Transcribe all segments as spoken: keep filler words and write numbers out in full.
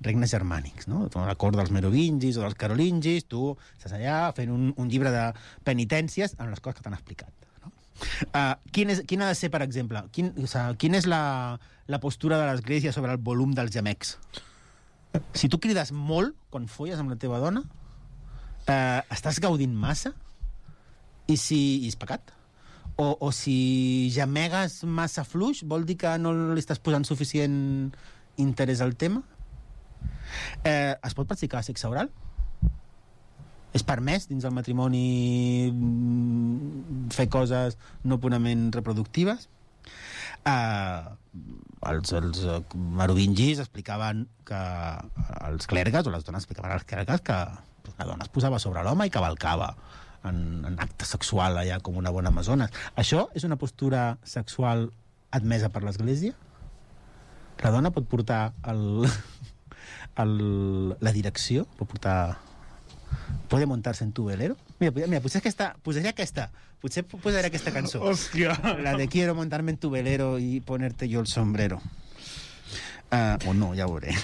regnes germànics, no? La cort dels merovingis o dels carolingis, tu estàs allà fent un, un llibre de penitències amb les coses que t'han explicat. No? Uh, quin, és, quin ha de ser, per exemple, quin, o sigui, quina és la, la postura de l'Església sobre el volum dels gemecs? Si tu crides molt quan folles amb la teva dona, uh, estàs gaudint massa? I si i és pecat? O, o si gemegues massa fluix, vol dir que no li estàs posant suficient interès al tema? Eh, es pot practicar sexe oral? És permès dins del matrimoni fer coses no purament reproductives? Eh, els, els merovingis explicaven que els clergues, o les dones explicaven als clergues que la dona es posava sobre l'home i cavalcava En, en acte sexual allà com una bona amazones. Això és una postura sexual admesa per l'Església? La dona pot portar el, el, la direcció? Pot portar... Puede montar-se en tu velero? Mira, mira, potser aquesta, posaré aquesta, potser posaré aquesta cançó. Hòstia! La de quiero montarme en tu velero y ponerte yo el sombrero. Uh, o no, ja ho veuré.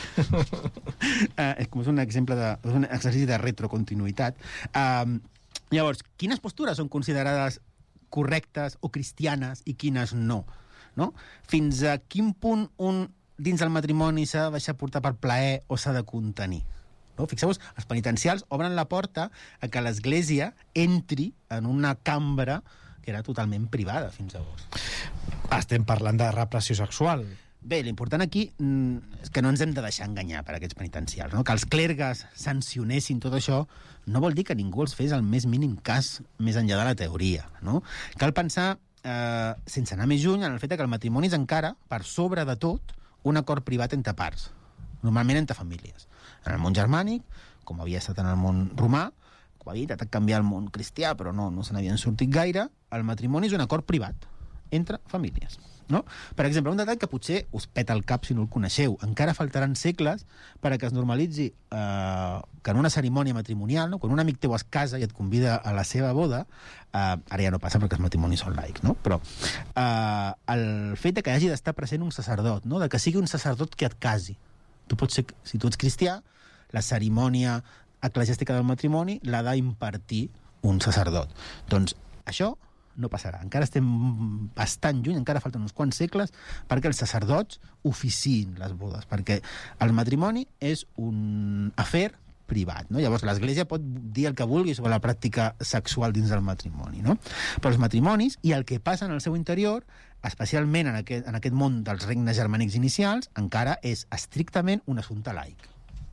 uh, és com és un exemple de... És un exercici de retrocontinuïtat. Uh, Llavors, quines postures són considerades correctes o cristianes i quines no? No? Fins a quin punt un dins del matrimoni s'ha de deixar portar per plaer o s'ha de contenir? No? Fixeu-vos, els penitencials obren la porta a que l'Església entri en una cambra que era totalment privada fins llavors. Estem parlant de repressió sexual. Bé, l'important aquí mm, és que no ens hem de deixar enganyar per aquests penitencials, no? Que els clergues sancionessin tot això no vol dir que ningú els fes el més mínim cas més enllà de la teoria, no? Cal pensar, eh, sense anar més lluny, en el fet que el matrimoni és encara, per sobre de tot, un acord privat entre parts, normalment entre famílies. En el món germànic, com havia estat en el món romà, com havia intentat canviar el món cristià, però no, no se n'havien sortit gaire, el matrimoni és un acord privat entre famílies. No? Per exemple, un detall que potser us peta el cap si no el coneixeu. Encara faltaran segles per a que es normalitzi eh, que en una cerimònia matrimonial, no? Quan un amic teu es casa i et convida a la seva boda, eh, ara ja no passa perquè els matrimonis són laics, no? Però eh, el fet de que hagi d'estar present un sacerdot, no? De que sigui un sacerdot que et casi. Tu pots ser, si tu ets cristià, la cerimònia eclesiàstica del matrimoni l'ha d'impartir un sacerdot. Doncs això no passarà. Encara estem bastant lluny, encara falten uns quants segles perquè els sacerdots oficiïn les bodes, perquè el matrimoni és un afer privat, no? Llavors l'Església pot dir el que vulgui sobre la pràctica sexual dins del matrimoni, no? Però els matrimonis i el que passa en el seu interior, especialment en aquest, en aquest món dels regnes germànics inicials, encara és estrictament un assumpte laic.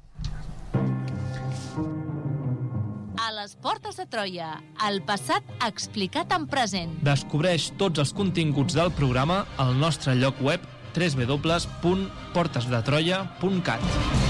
A les portes de Troia, el passat explicat en present. Descobreix tots els continguts del programa al nostre lloc web w w w punt portes de troia punt cat.